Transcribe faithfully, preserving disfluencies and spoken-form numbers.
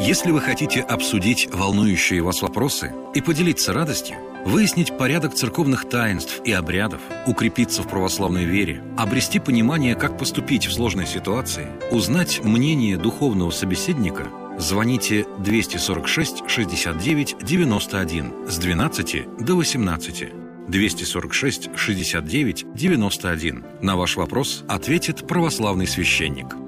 Если вы хотите обсудить волнующие вас вопросы и поделиться радостью, выяснить порядок церковных таинств и обрядов, укрепиться в православной вере, обрести понимание, как поступить в сложной ситуации, узнать мнение духовного собеседника, звоните двести сорок шесть шестьдесят девять девяносто один с двенадцати до восемнадцати. двести сорок шесть шестьдесят девять девяносто один. На ваш вопрос ответит православный священник.